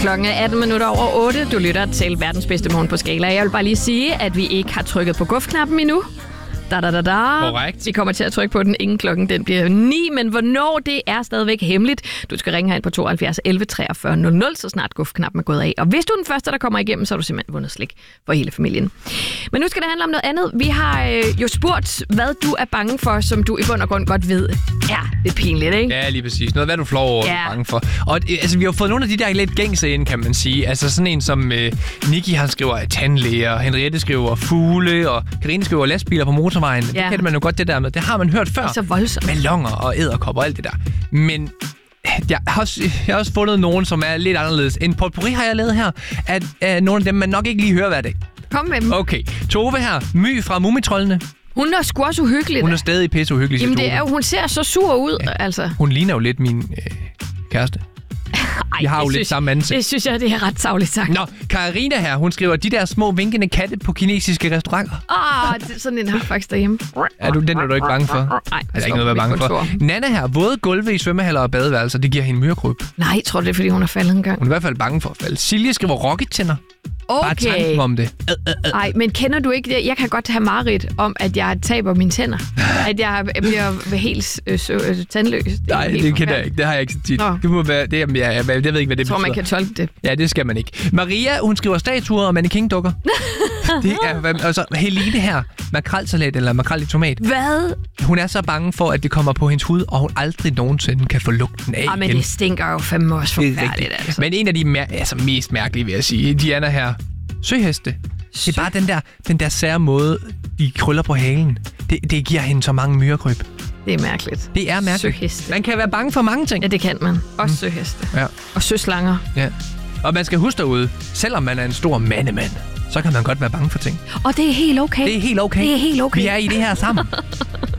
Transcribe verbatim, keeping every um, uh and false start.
Klokken er atten minutter over otte. Du lytter til verdens bedste morgen på Skala. Jeg vil bare lige sige, at vi ikke har trykket på guf-knappen endnu. Da, da, da, da. Korrekt. Vi kommer til at trykke på den, inden klokken den bliver ni, men hvornår, det er stadigvæk hemmeligt. Du skal ringe herind på tooghalvfjerds elleve treogfyrre nul nul, så snart guf-knappen er gået af. Og hvis du er den første, der kommer igennem, så har du simpelthen vundet slik for hele familien. Men nu skal det handle om noget andet. Vi har øh, jo spurgt, hvad du er bange for, som du i bund og grund godt ved. Ja, det er pinligt, ikke? Ja, lige præcis. Noget, hvad du flår over, ja. du er bange for. Og altså, vi har fået nogle af de der lidt gængse ind, kan man sige. Altså sådan en som øh, Nicky, han skriver tandlæger, Henriette skriver fugle, og Karine skriver lastbiler på motorvejen. Ja. Det kender man jo godt, det der med. Det har man hørt før. Det er så voldsomt. Balloner og edderkopper og alt det der. Men jeg har, også, jeg har også fundet nogen, som er lidt anderledes. En potpourri har jeg lavet her, at uh, nogle af dem, man nok ikke lige hører hver dag. Kom med dem. Okay. Tove her. My fra Mumitrollene. Hun er sgu også uhyggelig. Hun er stadig pisse uhyggelig. Jamen, det er, hun ser så sur ud, ja. altså. Hun ligner jo lidt min øh, kæreste. Ej, jeg har jo synes, lidt samme ansigt. Det synes jeg, det er ret savligt sagt. Nå, Karina her, hun skriver, de der små vinkende katte på kinesiske restauranter. Åh, oh, sådan en har jeg faktisk derhjemme. Er du, den er du ikke bange for? Nej, er der ikke noget at være bange for. Nana her, våde gulve i svømmehaller og badeværelser, det giver hende myrekryb. Nej, jeg tror det er, fordi hun er faldet en gang. Hun er i hvert fald bange for at falde. Silje skriver rocketænder. Okay. Bare tanken om det. Nej, men kender du ikke det? Jeg kan godt have mareridt om, at jeg taber mine tænder. At jeg bliver helt øh, øh, tandløs. Det Nej, det helt kender jeg ikke. Det har jeg ikke så tit. Nå. Det må være, det, jeg, jeg, jeg ved ikke, hvad det jeg betyder. tror, man kan tolke det. Ja, det skal man ikke. Maria, hun skriver statuer og mannequin-dukker. Det er, altså, Helene her, makrelsalat eller makrel i tomat. Hvad? Hun er så bange for, at det kommer på hendes hud, og hun aldrig nogensinde kan få lugten af ah, men det stinker jo fandme også forfærdeligt, altså. Men en af de mær- altså, mest mærkelige, vil jeg sige, Diana her, søheste. Det er bare den der, den der sære måde, de krøller på halen. Det, det giver hende så mange myrekryb. Det er mærkeligt. Det er mærkeligt. Søheste. Man kan være bange for mange ting. Ja, det kan man. Også mm. søheste. Ja. Og søslanger. Ja. Og man skal huske derude, selvom man er en stor mandemand, så kan man godt være bange for ting. Og det er helt okay. Det er helt okay. Det er helt okay. Vi er i det her sammen.